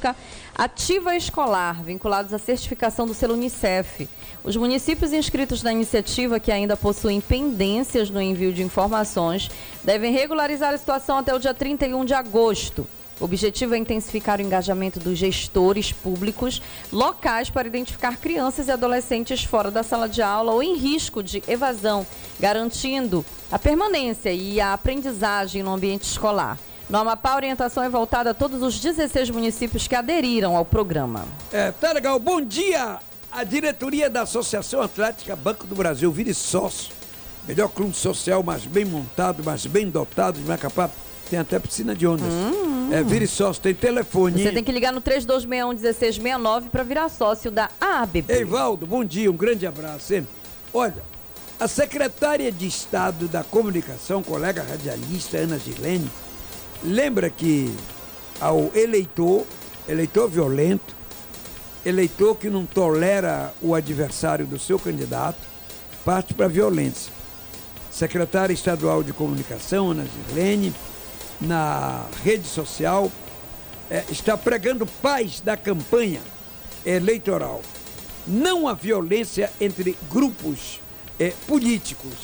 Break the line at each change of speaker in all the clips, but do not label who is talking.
política Ativa Escolar, vinculados à certificação do selo Unicef. Os municípios inscritos na iniciativa que ainda possuem pendências no envio de informações devem regularizar a situação até o dia 31 de agosto. O objetivo é intensificar o engajamento dos gestores públicos locais para identificar crianças e adolescentes fora da sala de aula ou em risco de evasão, garantindo a permanência e a aprendizagem no ambiente escolar. No Amapá, a orientação é voltada a todos os 16 municípios que aderiram ao programa.
Tá legal. Bom dia! A diretoria da Associação Atlética Banco do Brasil, vire sócio. Melhor clube social, mais bem montado, mais bem dotado, mais capaz. Tem até piscina de ondas. Vire sócio, tem telefone.
Você tem que ligar no 3261-1669 para virar sócio da AABB.
Eivaldo, bom dia, um grande abraço. Hein? Olha, a secretária de Estado da Comunicação, colega radialista Ana Gilene, lembra que ao eleitor violento, eleitor que não tolera o adversário do seu candidato, parte para a violência. Secretária estadual de Comunicação, Ana Gilene, na rede social, está pregando paz da campanha eleitoral. Não a violência entre grupos políticos.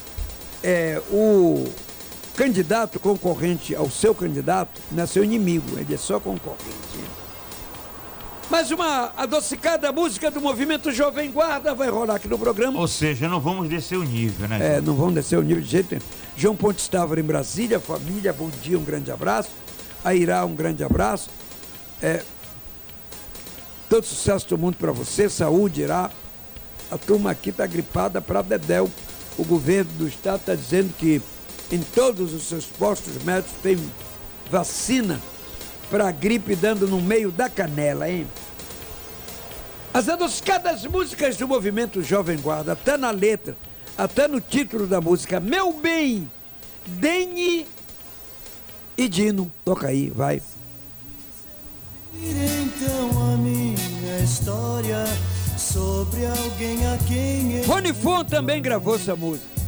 O candidato concorrente ao seu candidato não é seu inimigo, ele é só concorrente. Mais uma adocicada música do Movimento Jovem Guarda vai rolar aqui no programa.
Ou seja, não vamos descer o nível, né?
Não vamos descer o nível de jeito nenhum. João Pontes Távora em Brasília, família, bom dia, um grande abraço. A Irá, um grande abraço. Todo sucesso do mundo para você, saúde, Irá. A turma aqui está gripada para Dedéu. O governo do estado está dizendo que em todos os seus postos médicos tem vacina para a gripe dando no meio da canela, hein? As adocicadas músicas do Movimento Jovem Guarda, até na letra, até no título da música, Meu Bem, Dene e Dino. Toca aí, vai.
Então a minha história sobre alguém a quem eu...
Rony Fon também gravou essa música.